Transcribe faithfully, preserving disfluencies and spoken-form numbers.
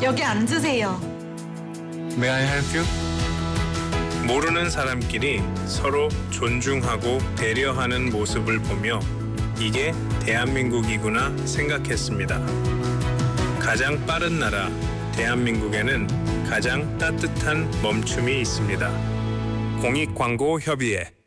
여기 앉으세요. May I help you? 모르는 사람끼리 서로 존중하고 배려하는 모습을 보며 이게 대한민국이구나 생각했습니다. 가장 빠른 나라 대한민국에는 가장 따뜻한 멈춤이 있습니다. 공익광고협의회